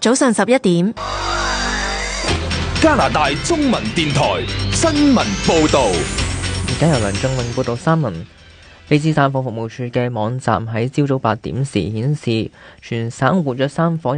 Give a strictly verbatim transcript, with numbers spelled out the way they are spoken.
早上十一點， 加拿大中文電台新聞報導。 而家由梁仲永報道新聞。卑詩山火服務處嘅網站喺朝早八點時顯示，全省活躍山火